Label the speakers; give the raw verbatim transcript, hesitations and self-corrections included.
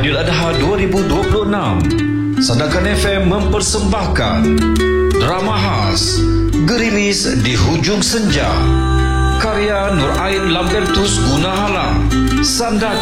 Speaker 1: Aidiladha dua ribu dua puluh enam, Sandakan F M mempersembahkan drama khas Gerimis di Hujung Senja, karya Nur Ain Lambertus Gunahala. Sandakan